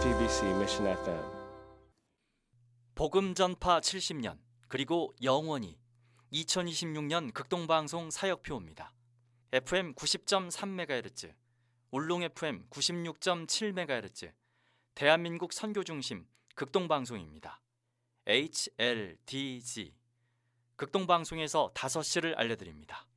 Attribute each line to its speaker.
Speaker 1: JTBC Mission FM.
Speaker 2: 복음 전파 70년 그리고 영원히 2026년 극동방송 사역표입니다. FM 90.3MHz, 울릉 FM 96.7MHz, 대한민국 선교중심 극동방송입니다. HLDG 극동방송에서 5시를 알려드립니다.